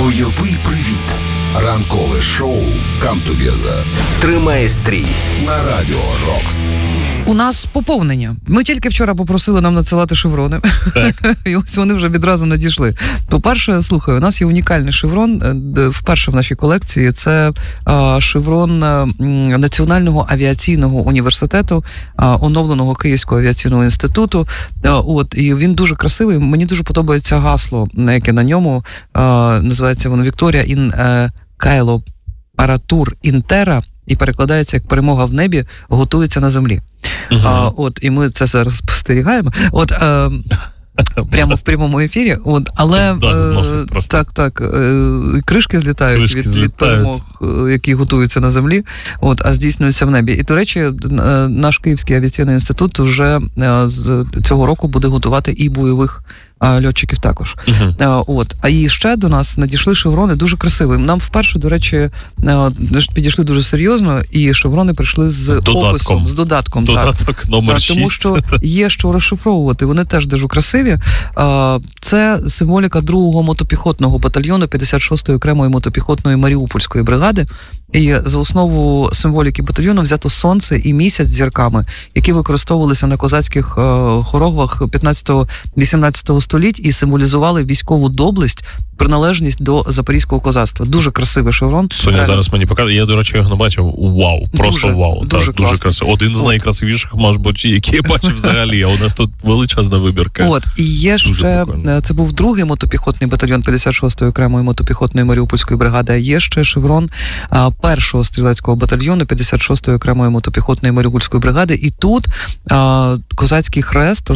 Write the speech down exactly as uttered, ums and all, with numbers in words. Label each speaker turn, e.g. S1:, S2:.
S1: Бойовий привіт. Ранкове шоу «Come Together».
S2: Тримай стрій
S1: на Радіо Рокс.
S3: У нас поповнення. Ми тільки вчора попросили нам надсилати шеврони. Так. І ось вони вже відразу надійшли. По-перше, слухай, у нас є унікальний шеврон, вперше в нашій колекції. Це а, шеврон а, Національного авіаційного університету, а, оновленого Київського авіаційного інституту. А, от, і він дуже красивий. Мені дуже подобається гасло, яке на ньому. А, називається воно «Вікторія ін Кайло Паратур Інтера», і перекладається як «Перемога в небі готується на землі». Uh-huh. А, от, і ми це зараз спостерігаємо. От, е, прямо в прямому ефірі. От, але е, так, так, е, кришки злітають кришки від, злітають. від перемог, які готуються на землі, от, а здійснюються в небі. І, до речі, наш Київський авіаційний інститут вже з цього року буде готувати і бойових льотчиків також. Uh-huh. От. А і ще до нас надійшли шеврони дуже красиві. Нам вперше, до речі, підійшли дуже серйозно, і шеврони прийшли з, з описом, з додатком.
S4: Додаток
S3: так.
S4: номер
S3: шість. Тому що є що розшифровувати. Вони теж дуже красиві. Це символіка другого мотопіхотного батальйону п'ятдесят шостої окремої мотопіхотної Маріупольської бригади. І за основу символіки батальйону взято сонце і місяць з зірками, які використовувалися на козацьких хоругвах п'ятнадцятого-вісімнадцятого століть і символізували військову доблесть, приналежність до запорізького козацтва. Дуже красивий шеврон.
S4: Соня Реально. зараз мені покаже. Я, до речі, його не бачив. Вау, просто дуже, вау. Дуже, так, дуже красивий. Один з От. найкрасивіших, мабуть, які я бачив взагалі. А у нас тут величезна вибірка.
S3: От, і є дуже ще, прикольно. Це був другий мотопіхотний батальйон п'ятдесят шостої окремої мотопіхотної Маріупольської бригади, а є ще шеврон а, першого стрілецького батальйону п'ятдесят шостої окремої мотопіхотної Маріупольської бригади. І тут а, козацький хрест